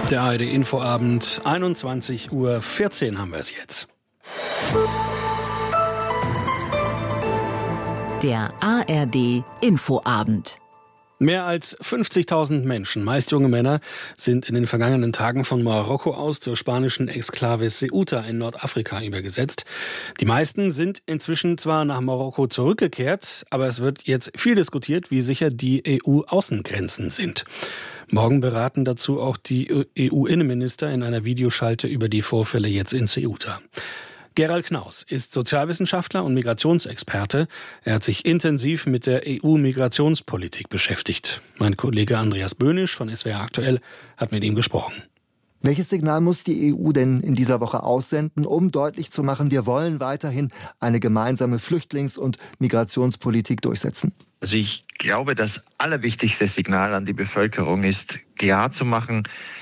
Der ARD-Infoabend, 21:14 Uhr haben wir es jetzt. Der ARD-Infoabend. Mehr als 50.000 Menschen, meist junge Männer, sind in den vergangenen Tagen von Marokko aus zur spanischen Exklave Ceuta in Nordafrika übergesetzt. Die meisten sind inzwischen zwar nach Marokko zurückgekehrt, aber es wird jetzt viel diskutiert, wie sicher die EU-Außengrenzen sind. Morgen beraten dazu auch die EU-Innenminister in einer Videoschalte über die Vorfälle jetzt in Ceuta. Gerald Knaus ist Sozialwissenschaftler und Migrationsexperte. Er hat sich intensiv mit der EU-Migrationspolitik beschäftigt. Mein Kollege Andreas Böhnisch von SWR aktuell hat mit ihm gesprochen. Welches Signal muss die EU denn in dieser Woche aussenden, um deutlich zu machen, wir wollen weiterhin eine gemeinsame Flüchtlings- und Migrationspolitik durchsetzen? Also ich glaube, das allerwichtigste Signal an die Bevölkerung ist, klar zu machen,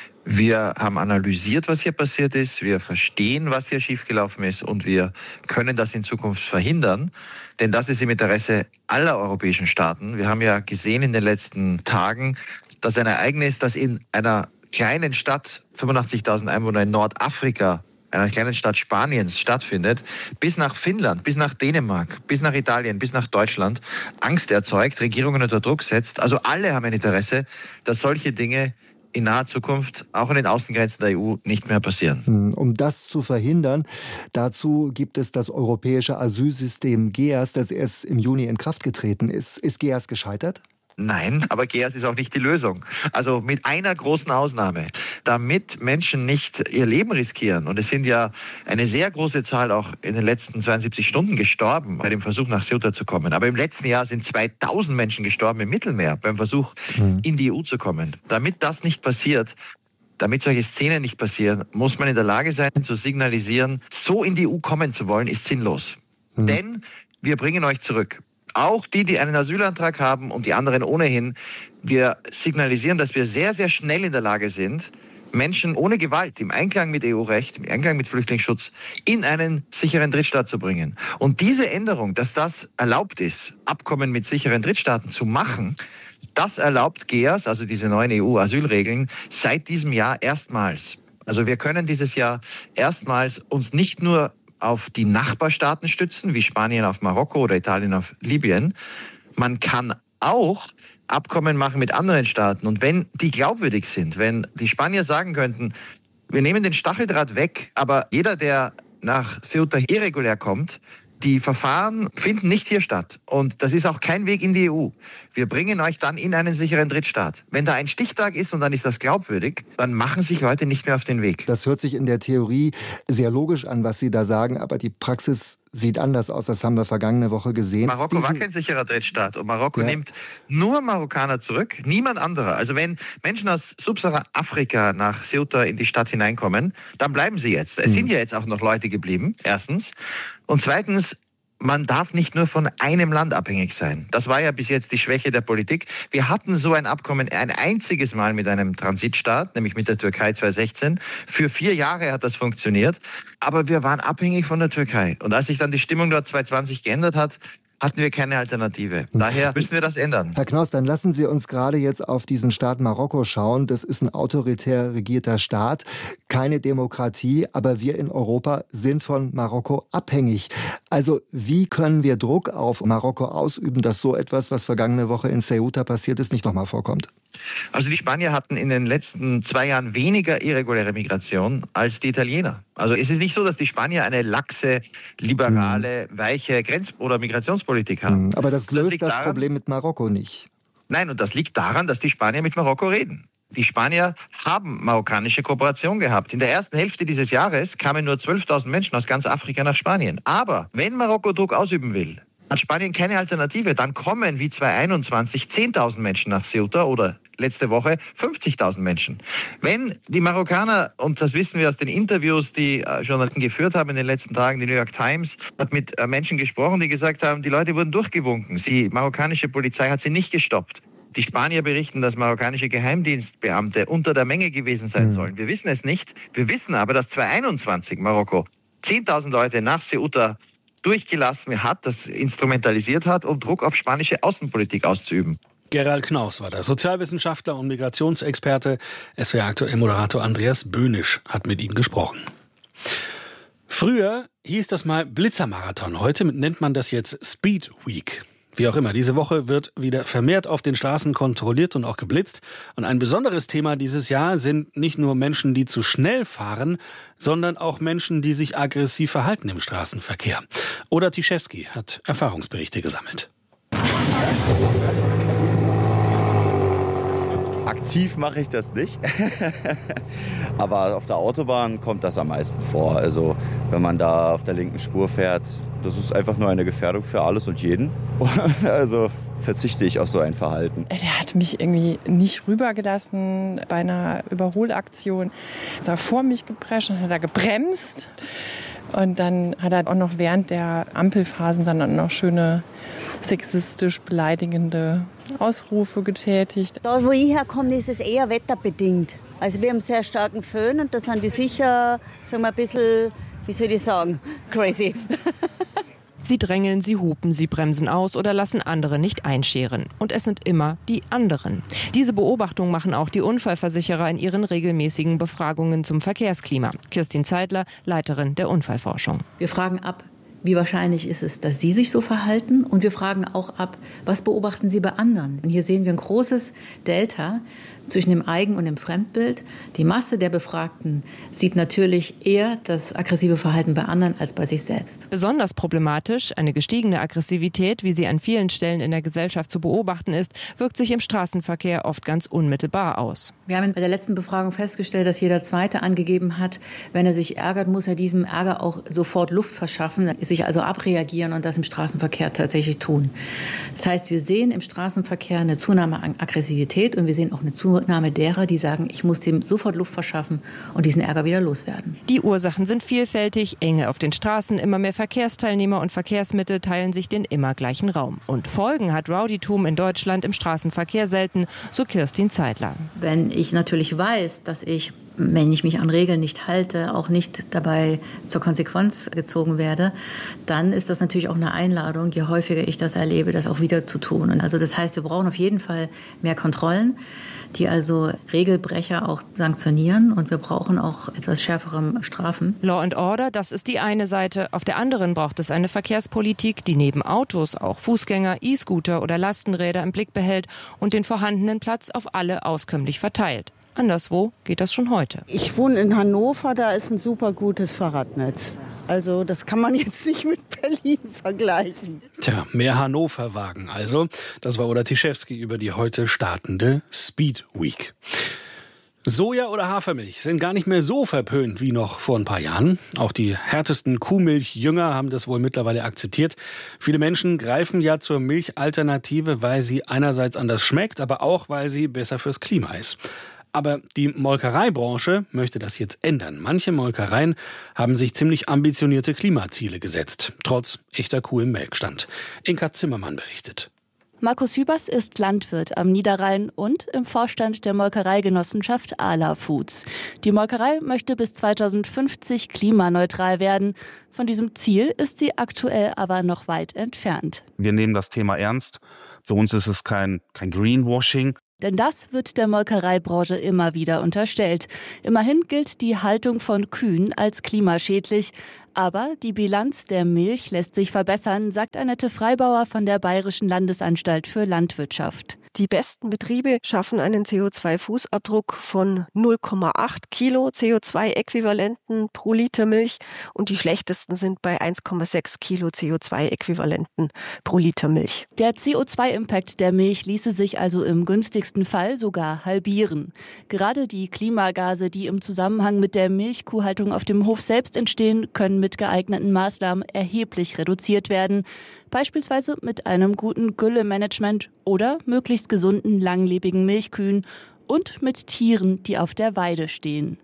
wir haben analysiert, was hier passiert ist, wir verstehen, was hier schiefgelaufen ist und wir können das in Zukunft verhindern, denn das ist im Interesse aller europäischen Staaten. Wir haben ja gesehen in den letzten Tagen, dass ein Ereignis, das in einer kleinen Stadt, 85.000 Einwohner in Nordafrika, einer kleinen Stadt Spaniens stattfindet, bis nach Finnland, bis nach Dänemark, bis nach Italien, bis nach Deutschland Angst erzeugt, Regierungen unter Druck setzt. Also alle haben ein Interesse, dass solche Dinge in naher Zukunft auch an den Außengrenzen der EU nicht mehr passieren. Um das zu verhindern, dazu gibt es das europäische Asylsystem GEAS, das erst im Juni in Kraft getreten ist. Ist GEAS gescheitert? Nein, aber GEAS ist auch nicht die Lösung. Also mit einer großen Ausnahme. Damit Menschen nicht ihr Leben riskieren, und es sind ja eine sehr große Zahl auch in den letzten 72 Stunden gestorben bei dem Versuch nach Ceuta zu kommen. Aber im letzten Jahr sind 2000 Menschen gestorben im Mittelmeer beim Versuch in die EU zu kommen. Damit das nicht passiert, damit solche Szenen nicht passieren, muss man in der Lage sein zu signalisieren, so in die EU kommen zu wollen, ist sinnlos. Denn wir bringen euch zurück. Auch die einen Asylantrag haben und die anderen ohnehin. Wir signalisieren, dass wir sehr, sehr schnell in der Lage sind, Menschen ohne Gewalt, im Einklang mit EU-Recht, im Einklang mit Flüchtlingsschutz, in einen sicheren Drittstaat zu bringen. Und diese Änderung, dass das erlaubt ist, Abkommen mit sicheren Drittstaaten zu machen, das erlaubt GEAS, also diese neuen EU-Asylregeln, seit diesem Jahr erstmals. Also wir können dieses Jahr erstmals uns nicht nur auf die Nachbarstaaten stützen, wie Spanien auf Marokko oder Italien auf Libyen. Man kann auch Abkommen machen mit anderen Staaten. Und wenn die glaubwürdig sind, wenn die Spanier sagen könnten, wir nehmen den Stacheldraht weg, aber jeder, der nach Ceuta irregulär kommt, die Verfahren finden nicht hier statt. Und das ist auch kein Weg in die EU. Wir bringen euch dann in einen sicheren Drittstaat. Wenn da ein Stichtag ist und dann ist das glaubwürdig, dann machen sich Leute nicht mehr auf den Weg. Das hört sich in der Theorie sehr logisch an, was Sie da sagen, aber die Praxis sieht anders aus. Das haben wir vergangene Woche gesehen. Marokko war kein sicherer Drittstaat und Marokko nimmt nur Marokkaner zurück, niemand anderer. Also wenn Menschen aus Subsahara-Afrika nach Ceuta in die Stadt hineinkommen, dann bleiben sie jetzt. Es sind ja jetzt auch noch Leute geblieben, erstens. Und zweitens, man darf nicht nur von einem Land abhängig sein. Das war ja bis jetzt die Schwäche der Politik. Wir hatten so ein Abkommen ein einziges Mal mit einem Transitstaat, nämlich mit der Türkei 2016. Für 4 Jahre hat das funktioniert. Aber wir waren abhängig von der Türkei. Und als sich dann die Stimmung dort 2020 geändert hat, hatten wir keine Alternative. Daher müssen wir das ändern. Herr Knaus, dann lassen Sie uns gerade jetzt auf diesen Staat Marokko schauen. Das ist ein autoritär regierter Staat, keine Demokratie, aber wir in Europa sind von Marokko abhängig. Also wie können wir Druck auf Marokko ausüben, dass so etwas, was vergangene Woche in Ceuta passiert ist, nicht nochmal vorkommt? Also die Spanier hatten in den letzten 2 Jahren weniger irreguläre Migration als die Italiener. Also es ist nicht so, dass die Spanier eine laxe, liberale, weiche Grenz- oder Migrationspolitik haben. Aber das löst das Problem mit Marokko nicht. Nein, und das liegt daran, dass die Spanier mit Marokko reden. Die Spanier haben marokkanische Kooperation gehabt. In der ersten Hälfte dieses Jahres kamen nur 12.000 Menschen aus ganz Afrika nach Spanien. Aber wenn Marokko Druck ausüben will, hat Spanien keine Alternative. Dann kommen wie 2021 10.000 Menschen nach Ceuta oder letzte Woche 50.000 Menschen. Wenn die Marokkaner, und das wissen wir aus den Interviews, die Journalisten geführt haben in den letzten Tagen, die New York Times hat mit Menschen gesprochen, die gesagt haben, die Leute wurden durchgewunken. Die marokkanische Polizei hat sie nicht gestoppt. Die Spanier berichten, dass marokkanische Geheimdienstbeamte unter der Menge gewesen sein sollen. Wir wissen es nicht. Wir wissen aber, dass 2021 Marokko 10.000 Leute nach Ceuta durchgelassen hat, das instrumentalisiert hat, um Druck auf spanische Außenpolitik auszuüben. Gerald Knaus war das, Sozialwissenschaftler und Migrationsexperte. SWR-Aktuell-Moderator Andreas Böhnisch hat mit ihm gesprochen. Früher hieß das mal Blitzermarathon. Heute nennt man das jetzt Speed Week. Wie auch immer, diese Woche wird wieder vermehrt auf den Straßen kontrolliert und auch geblitzt. Und ein besonderes Thema dieses Jahr sind nicht nur Menschen, die zu schnell fahren, sondern auch Menschen, die sich aggressiv verhalten im Straßenverkehr. Oda Tiszewski hat Erfahrungsberichte gesammelt. Aktiv mache ich das nicht, aber auf der Autobahn kommt das am meisten vor. Also wenn man da auf der linken Spur fährt, das ist einfach nur eine Gefährdung für alles und jeden. Also verzichte ich auf so ein Verhalten. Der hat mich irgendwie nicht rübergelassen bei einer Überholaktion. Ist er vor mich geprescht und hat er gebremst. Und dann hat er auch noch während der Ampelphasen dann auch noch schöne sexistisch beleidigende Ausrufe getätigt. Da, wo ich herkomme, ist es eher wetterbedingt. Also wir haben sehr starken Föhn und da sind die sicher, sagen wir, ein bisschen, wie soll ich sagen, crazy. Sie drängeln, sie hupen, sie bremsen aus oder lassen andere nicht einscheren. Und es sind immer die anderen. Diese Beobachtung machen auch die Unfallversicherer in ihren regelmäßigen Befragungen zum Verkehrsklima. Kirstin Zeidler, Leiterin der Unfallforschung. Wir fragen ab, wie wahrscheinlich ist es, dass Sie sich so verhalten? Und wir fragen auch ab, was beobachten Sie bei anderen? Und hier sehen wir ein großes Delta zwischen dem Eigen- und dem Fremdbild. Die Masse der Befragten sieht natürlich eher das aggressive Verhalten bei anderen als bei sich selbst. Besonders problematisch, eine gestiegene Aggressivität, wie sie an vielen Stellen in der Gesellschaft zu beobachten ist, wirkt sich im Straßenverkehr oft ganz unmittelbar aus. Wir haben bei der letzten Befragung festgestellt, dass jeder Zweite angegeben hat, wenn er sich ärgert, muss er diesem Ärger auch sofort Luft verschaffen, sich also abreagieren und das im Straßenverkehr tatsächlich tun. Das heißt, wir sehen im Straßenverkehr eine Zunahme an Aggressivität und wir sehen auch eine Zunahme derer, die sagen, ich muss dem sofort Luft verschaffen und diesen Ärger wieder loswerden. Die Ursachen sind vielfältig, Enge auf den Straßen, immer mehr Verkehrsteilnehmer und Verkehrsmittel teilen sich den immer gleichen Raum. Und Folgen hat Rowdytum in Deutschland im Straßenverkehr selten, so Kirstin Zeidler. Wenn ich natürlich weiß, dass ich, wenn ich mich an Regeln nicht halte, auch nicht dabei zur Konsequenz gezogen werde, dann ist das natürlich auch eine Einladung, je häufiger ich das erlebe, das auch wieder zu tun. Und also das heißt, wir brauchen auf jeden Fall mehr Kontrollen, die also Regelbrecher auch sanktionieren und wir brauchen auch etwas schärfere Strafen. Law and Order, das ist die eine Seite. Auf der anderen braucht es eine Verkehrspolitik, die neben Autos auch Fußgänger, E-Scooter oder Lastenräder im Blick behält und den vorhandenen Platz auf alle auskömmlich verteilt. Anderswo geht das schon heute. Ich wohne in Hannover, da ist ein super gutes Fahrradnetz. Also das kann man jetzt nicht mit Berlin vergleichen. Tja, mehr Hannover-Wagen also. Das war Oda Tiszewski über die heute startende Speed Week. Soja oder Hafermilch sind gar nicht mehr so verpönt wie noch vor ein paar Jahren. Auch die härtesten Kuhmilchjünger haben das wohl mittlerweile akzeptiert. Viele Menschen greifen ja zur Milchalternative, weil sie einerseits anders schmeckt, aber auch, weil sie besser fürs Klima ist. Aber die Molkereibranche möchte das jetzt ändern. Manche Molkereien haben sich ziemlich ambitionierte Klimaziele gesetzt, trotz echter Kuh im Melkstand. Inka Zimmermann berichtet. Markus Hübers ist Landwirt am Niederrhein und im Vorstand der Molkereigenossenschaft Arla Foods. Die Molkerei möchte bis 2050 klimaneutral werden. Von diesem Ziel ist sie aktuell aber noch weit entfernt. Wir nehmen das Thema ernst. Für uns ist es kein Greenwashing. Denn das wird der Molkereibranche immer wieder unterstellt. Immerhin gilt die Haltung von Kühen als klimaschädlich. Aber die Bilanz der Milch lässt sich verbessern, sagt Annette Freibauer von der Bayerischen Landesanstalt für Landwirtschaft. Die besten Betriebe schaffen einen CO2-Fußabdruck von 0,8 Kilo CO2-Äquivalenten pro Liter Milch und die schlechtesten sind bei 1,6 Kilo CO2-Äquivalenten pro Liter Milch. Der CO2-Impact der Milch ließe sich also im günstigsten Fall sogar halbieren. Gerade die Klimagase, die im Zusammenhang mit der Milchkuhhaltung auf dem Hof selbst entstehen, können mit geeigneten Maßnahmen erheblich reduziert werden. Beispielsweise mit einem guten Güllemanagement oder möglichst gesunden, langlebigen Milchkühen und mit Tieren, die auf der Weide stehen.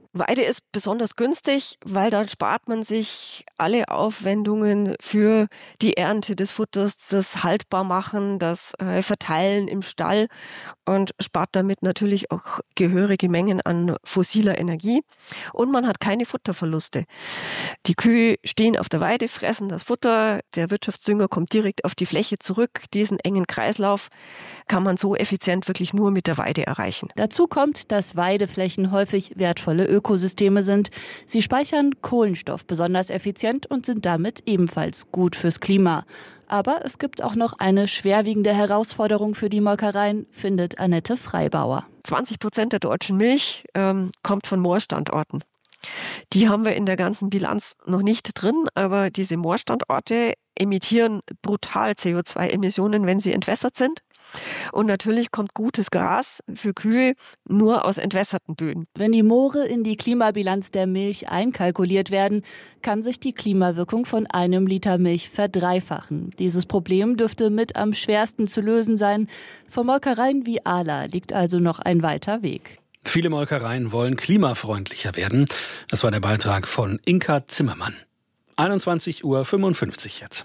Weide ist besonders günstig, weil dann spart man sich alle Aufwendungen für die Ernte des Futters, das Haltbarmachen, das Verteilen im Stall und spart damit natürlich auch gehörige Mengen an fossiler Energie. Und man hat keine Futterverluste. Die Kühe stehen auf der Weide, fressen das Futter, der Wirtschaftsdünger kommt direkt auf die Fläche zurück. Diesen engen Kreislauf kann man so effizient wirklich nur mit der Weide erreichen. Dazu kommt, dass Weideflächen häufig wertvolle Ökosysteme sind. Sie speichern Kohlenstoff besonders effizient und sind damit ebenfalls gut fürs Klima. Aber es gibt auch noch eine schwerwiegende Herausforderung für die Molkereien, findet Annette Freibauer. 20% der deutschen Milch kommt von Moorstandorten. Die haben wir in der ganzen Bilanz noch nicht drin, aber diese Moorstandorte emittieren brutal CO2-Emissionen, wenn sie entwässert sind. Und natürlich kommt gutes Gras für Kühe nur aus entwässerten Böden. Wenn die Moore in die Klimabilanz der Milch einkalkuliert werden, kann sich die Klimawirkung von 1 Liter Milch verdreifachen. Dieses Problem dürfte mit am schwersten zu lösen sein. Für Molkereien wie Arla liegt also noch ein weiter Weg. Viele Molkereien wollen klimafreundlicher werden. Das war der Beitrag von Inka Zimmermann. 21:55 Uhr jetzt.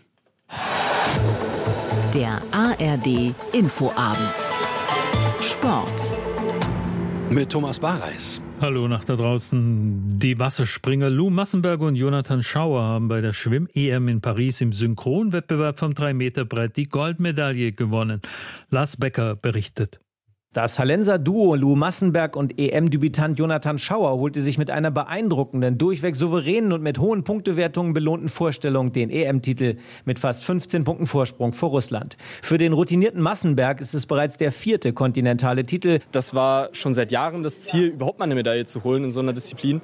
Der ARD Infoabend. Sport. Mit Thomas Bareis. Hallo nach da draußen. Die Wasserspringer Lou Massenberg und Jonathan Schauer haben bei der Schwimm-EM in Paris im Synchronwettbewerb vom 3-Meter-Brett die Goldmedaille gewonnen. Lars Becker berichtet. Das Hallenser Duo Lou Massenberg und EM-Debütant Jonathan Schauer holte sich mit einer beeindruckenden, durchweg souveränen und mit hohen Punktewertungen belohnten Vorstellung den EM-Titel mit fast 15 Punkten Vorsprung vor Russland. Für den routinierten Massenberg ist es bereits der 4. kontinentale Titel. Das war schon seit Jahren das Ziel, überhaupt mal eine Medaille zu holen in so einer Disziplin.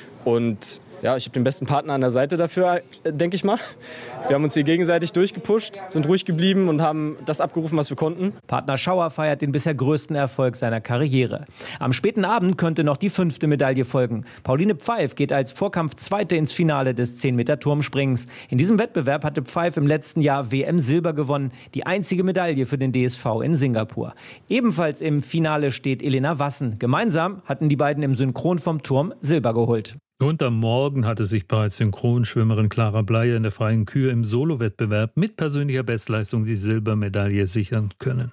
Und ja, ich habe den besten Partner an der Seite dafür, denke ich mal. Wir haben uns hier gegenseitig durchgepusht, sind ruhig geblieben und haben das abgerufen, was wir konnten. Partner Schauer feiert den bisher größten Erfolg seiner Karriere. Am späten Abend könnte noch die 5. Medaille folgen. Pauline Pfeif geht als Vorkampf-Zweite ins Finale des 10-Meter-Turmspringens. In diesem Wettbewerb hatte Pfeif im letzten Jahr WM-Silber gewonnen, die einzige Medaille für den DSV in Singapur. Ebenfalls im Finale steht Elena Wassen. Gemeinsam hatten die beiden im Synchron vom Turm Silber geholt. Und am Morgen hatte sich bereits Synchronschwimmerin Clara Bleier in der freien Kühe im Solo-Wettbewerb mit persönlicher Bestleistung die Silbermedaille sichern können.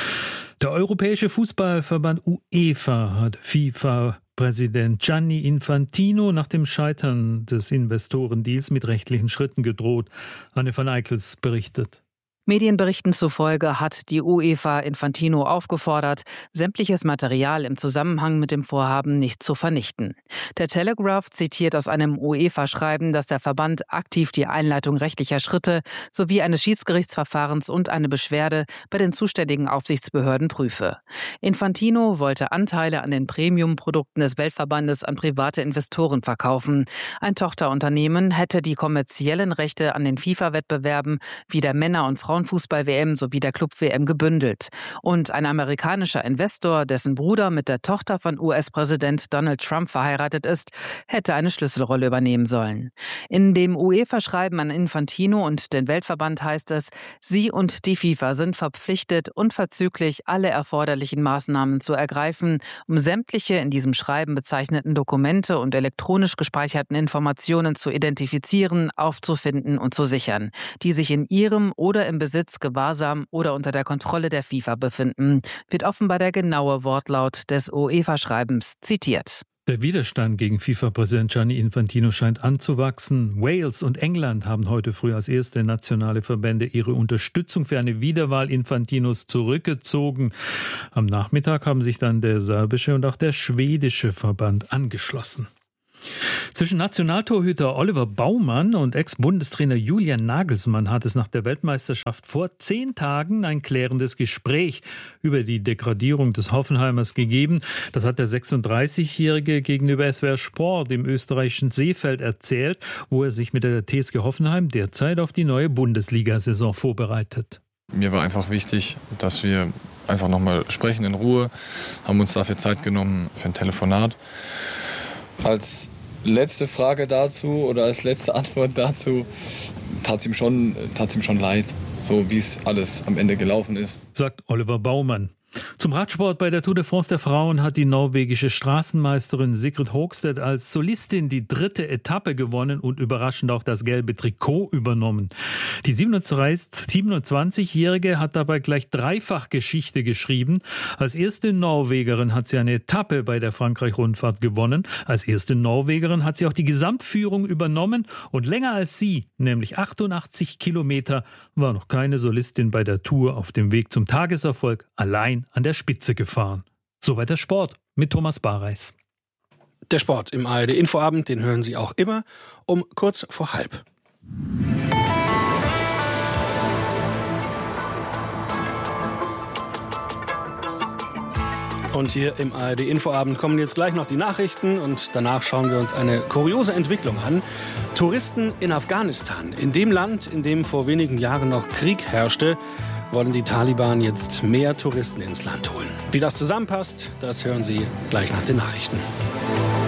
Der Europäische Fußballverband UEFA hat FIFA-Präsident Gianni Infantino nach dem Scheitern des Investorendeals mit rechtlichen Schritten gedroht. Anne van Eickels berichtet. Medienberichten zufolge hat die UEFA Infantino aufgefordert, sämtliches Material im Zusammenhang mit dem Vorhaben nicht zu vernichten. Der Telegraph zitiert aus einem UEFA-Schreiben, dass der Verband aktiv die Einleitung rechtlicher Schritte sowie eines Schiedsgerichtsverfahrens und eine Beschwerde bei den zuständigen Aufsichtsbehörden prüfe. Infantino wollte Anteile an den Premium-Produkten des Weltverbandes an private Investoren verkaufen. Ein Tochterunternehmen hätte die kommerziellen Rechte an den FIFA-Wettbewerben wie der Männer- und Frauenfußball-WM sowie der Club-WM gebündelt. Und ein amerikanischer Investor, dessen Bruder mit der Tochter von US-Präsident Donald Trump verheiratet ist, hätte eine Schlüsselrolle übernehmen sollen. In dem UEFA-Schreiben an Infantino und den Weltverband heißt es, sie und die FIFA sind verpflichtet, unverzüglich alle erforderlichen Maßnahmen zu ergreifen, um sämtliche in diesem Schreiben bezeichneten Dokumente und elektronisch gespeicherten Informationen zu identifizieren, aufzufinden und zu sichern, die sich in ihrem oder im Besitz, Gewahrsam oder unter der Kontrolle der FIFA befinden, wird offenbar der genaue Wortlaut des UEFA-Schreibens zitiert. Der Widerstand gegen FIFA-Präsident Gianni Infantino scheint anzuwachsen. Wales und England haben heute früh als erste nationale Verbände ihre Unterstützung für eine Wiederwahl Infantinos zurückgezogen. Am Nachmittag haben sich dann der serbische und auch der schwedische Verband angeschlossen. Zwischen Nationaltorhüter Oliver Baumann und Ex-Bundestrainer Julian Nagelsmann hat es nach der Weltmeisterschaft vor 10 Tagen ein klärendes Gespräch über die Degradierung des Hoffenheimers gegeben. Das hat der 36-Jährige gegenüber SWR Sport im österreichischen Seefeld erzählt, wo er sich mit der TSG Hoffenheim derzeit auf die neue Bundesliga-Saison vorbereitet. Mir war einfach wichtig, dass wir einfach nochmal sprechen in Ruhe, haben uns dafür Zeit genommen für ein Telefonat. Als letzte Frage dazu oder als letzte Antwort dazu tat es ihm schon leid, so wie es alles am Ende gelaufen ist. Sagt Oliver Baumann. Zum Radsport bei der Tour de France der Frauen hat die norwegische Straßenmeisterin Sigrid Hogstedt als Solistin die 3. Etappe gewonnen und überraschend auch das gelbe Trikot übernommen. Die 27-Jährige hat dabei gleich dreifach Geschichte geschrieben. Als erste Norwegerin hat sie eine Etappe bei der Frankreich-Rundfahrt gewonnen. Als erste Norwegerin hat sie auch die Gesamtführung übernommen und länger als sie, nämlich 88 Kilometer, war noch keine Solistin bei der Tour auf dem Weg zum Tageserfolg allein an der Spitze gefahren. Soweit der Sport mit Thomas Bareis. Der Sport im ARD-Infoabend, den hören Sie auch immer um kurz vor halb. Und hier im ARD-Infoabend kommen jetzt gleich noch die Nachrichten und danach schauen wir uns eine kuriose Entwicklung an. Touristen in Afghanistan, in dem Land, in dem vor wenigen Jahren noch Krieg herrschte, wollen die Taliban jetzt mehr Touristen ins Land holen. Wie das zusammenpasst, das hören Sie gleich nach den Nachrichten.